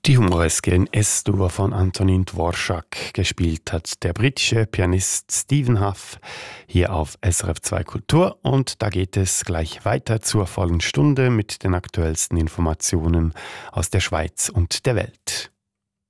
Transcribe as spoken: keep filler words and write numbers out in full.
Die humoreske in S-Dur von Antonin Dvorak gespielt hat der britische Pianist Stephen Huff hier auf S R F zwei Kultur, und da geht es gleich weiter zur vollen Stunde mit den aktuellsten Informationen aus der Schweiz und der Welt.